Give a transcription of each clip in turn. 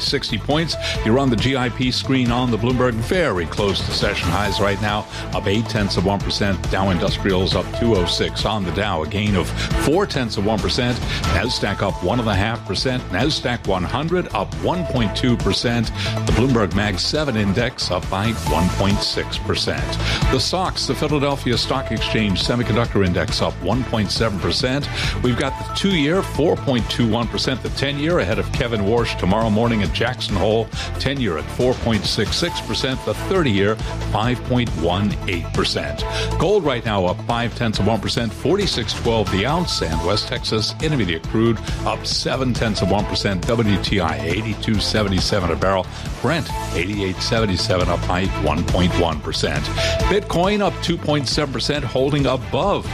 60 points. You're on the GIP screen on the Bloomberg. Very close to session highs right now, up 0.8%. Dow Industrials up 206 on the Dow, a gain of 0.4%. NASDAQ up 1.5%. NASDAQ 100 up 1.2%. The Bloomberg Mag 7 index up by 1.6%. The SOX, the Philadelphia Stock Exchange Semiconductor Index up 1.7%. We've got the 2-year 4.21%, the 10-year ahead of Kevin Warsh tomorrow morning at Jackson Hole, 10-year at 4.66%, the 30-year 5.18%. Gold right now up 0.5%, $46.12 the ounce, and West Texas Intermediate crude up 0.7%, WTI 82.77 a barrel, Brent 88.77 up by 1.1%. Bitcoin up 2.7%, holding above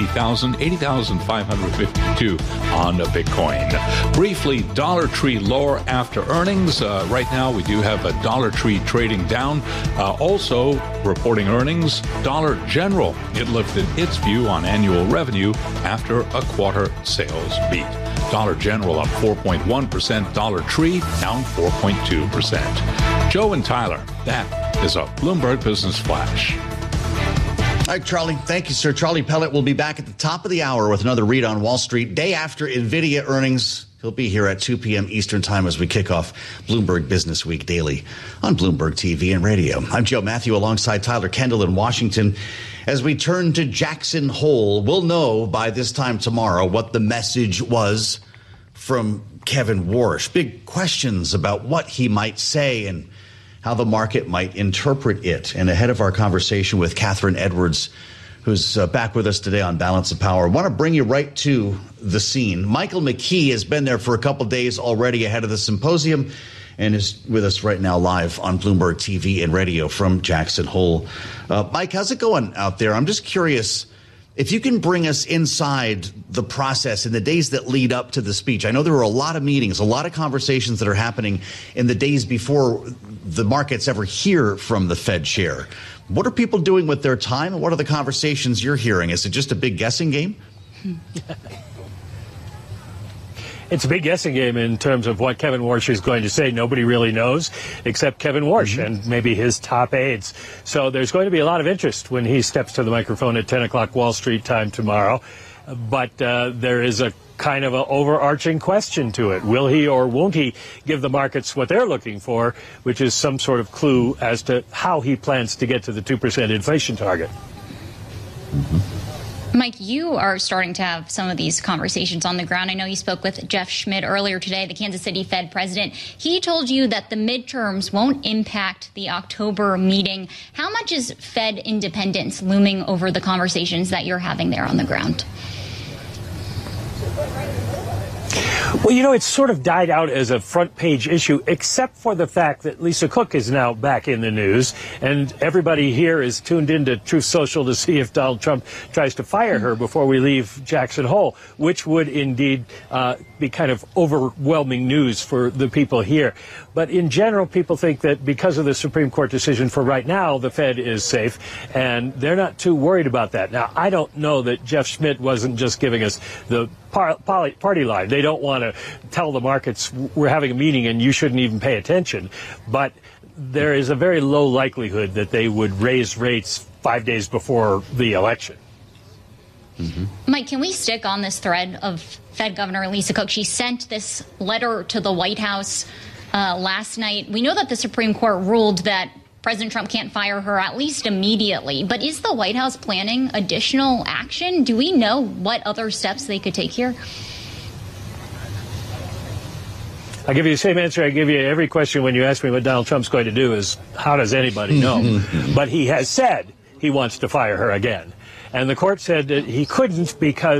80,552 on a Bitcoin. Briefly, Dollar Tree lower after earnings. Right now, we do have a Dollar Tree trading down. Also reporting earnings, Dollar General. It lifted its view on annual revenue after a quarter sales beat. Dollar General up 4.1%. Dollar Tree down 4.2%. Joe and Tyler, that is a Bloomberg Business Flash. All right, Charlie. Thank you, sir. Charlie Pellet will be back at the top of the hour with another read on Wall Street. Day after NVIDIA earnings. He'll be here at 2 p.m. Eastern Time as we kick off Bloomberg Business Week daily on Bloomberg TV and radio. I'm Joe Matthew alongside Tyler Kendall in Washington. As we turn to Jackson Hole, we'll know by this time tomorrow what the message was from Kevin Warsh. Big questions about what he might say and how the market might interpret it. And ahead of our conversation with Catherine Edwards, who's back with us today on Balance of Power, I want to bring you right to the scene. Michael McKee has been there for a couple days already ahead of the symposium and is with us right now live on Bloomberg TV and radio from Jackson Hole. Mike, how's it going out there? I'm just curious if you can bring us inside the process in the days that lead up to the speech. I know there were a lot of meetings, a lot of conversations that are happening in the days before the markets ever hear from the Fed chair. What are people doing with their time, and what are the conversations you're hearing? Is it just a big guessing game? It's a big guessing game in terms of what Kevin Warsh is going to say. Nobody really knows except Kevin Warsh and maybe his top aides. So there's going to be a lot of interest when he steps to the microphone at 10 o'clock Wall Street time tomorrow. But there is a kind of an overarching question to it. Will he or won't he give the markets what they're looking for, which is some sort of clue as to how he plans to get to the 2% inflation target? Mike, you are starting to have some of these conversations on the ground. I know you spoke with Jeff Schmidt earlier today, the Kansas City Fed president. He told you that the midterms won't impact the October meeting. How much is Fed independence looming over the conversations that you're having there on the ground? Well, you know, it's sort of died out as a front page issue, except for the fact that Lisa Cook is now back in the news, and everybody here is tuned into Truth Social to see if Donald Trump tries to fire her before we leave Jackson Hole, which would indeed be kind of overwhelming news for the people here. But in general, people think that because of the Supreme Court decision for right now, the Fed is safe, and they're not too worried about that. Now, I don't know that Jeff Schmidt wasn't just giving us the party line. They don't want to tell the markets we're having a meeting and you shouldn't even pay attention. But there is a very low likelihood that they would raise rates 5 days before the election. Mike, can we stick on this thread of Fed Governor Lisa Cook? She sent this letter to the White House last night. We know that the Supreme Court ruled that President Trump can't fire her, at least immediately. But is the White House planning additional action? Do we know what other steps they could take here? I'll give you the same answer I give you every question when you ask me what Donald Trump's going to do is, how does anybody know? But he has said he wants to fire her again. And the court said that he couldn't because